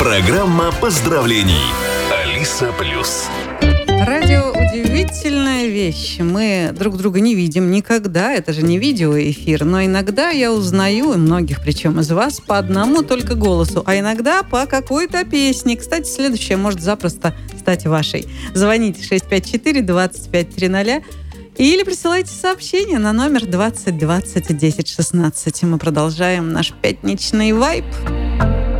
Программа поздравлений. Алиса Плюс. Радио – удивительная вещь. Мы друг друга не видим никогда, это же не видеоэфир, но иногда я узнаю, и многих, причем из вас, по одному только голосу, а иногда по какой-то песне. Кстати, следующая может запросто стать вашей. Звоните 654-2530 или присылайте сообщение на номер 20 20 10 16. Мы продолжаем наш пятничный вайб.